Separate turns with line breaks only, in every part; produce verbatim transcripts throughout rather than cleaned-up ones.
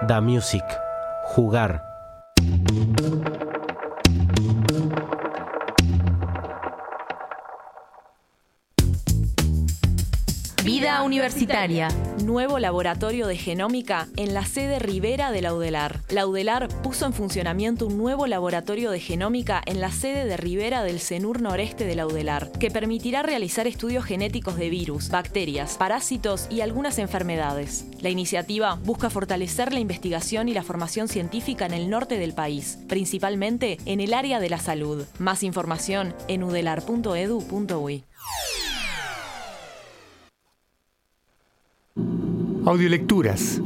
Da Music. Jugar.
Vida Universitaria. Nuevo laboratorio de genómica en la sede Rivera de la UDELAR. La UDELAR puso en funcionamiento un nuevo laboratorio de genómica en la sede de Rivera del CENUR noreste de la UDELAR, que permitirá realizar estudios genéticos de virus, bacterias, parásitos y algunas enfermedades. La iniciativa busca fortalecer la investigación y la formación científica en el norte del país, principalmente en el área de la salud. Más información en udelar punto edu punto uy.
Audiolecturas.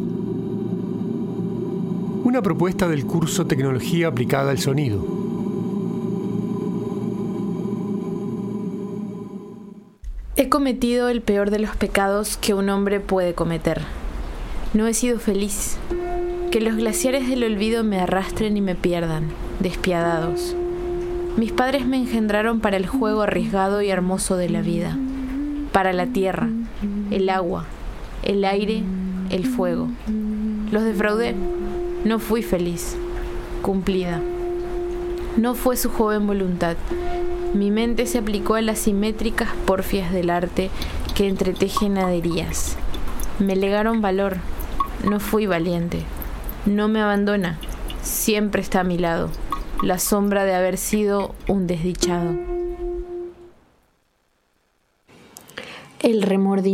Una propuesta del curso Tecnología aplicada al sonido.
He cometido el peor de los pecados que un hombre puede cometer. No he sido feliz. Que los glaciares del olvido me arrastren y me pierdan, despiadados. Mis padres me engendraron para el juego arriesgado y hermoso de la vida, para la tierra, el agua, el aire, el fuego. Los defraudé. No fui feliz. Cumplida. No fue su joven voluntad. Mi mente se aplicó a las simétricas porfias del arte que entretejen naderías. Me legaron valor. No fui valiente. No me abandona. Siempre está a mi lado. La sombra de haber sido un desdichado. El remordimiento.